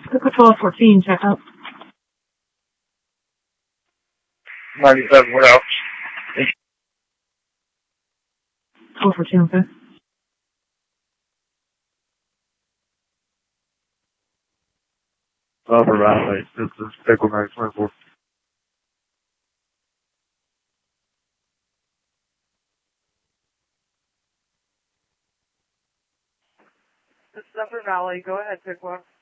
Pickle 1214, check out. 97, what else? 1214, okay. Upper Valley, this is Pickle 924. This is Upper Valley, go ahead, Pickle.